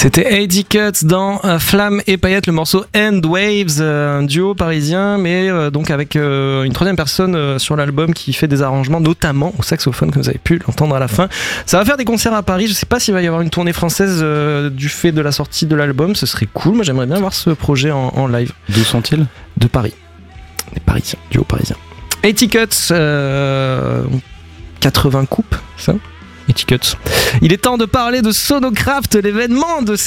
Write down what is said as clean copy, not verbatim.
C'était AD Cuts dans Flamme et Paillettes, le morceau End Waves, un duo parisien, mais donc avec une troisième personne sur l'album qui fait des arrangements, notamment au saxophone, comme vous avez pu l'entendre à la fin. Ça va faire des concerts à Paris, je sais pas s'il va y avoir une tournée française du fait de la sortie de l'album, ce serait cool, moi j'aimerais bien voir ce projet en live. D'où sont-ils ? De Paris. Des Parisiens, duo parisien. AD Cuts, 80 coupes, ça ? AD Cuts. Il est temps de parler de Sonocraft, l'événement de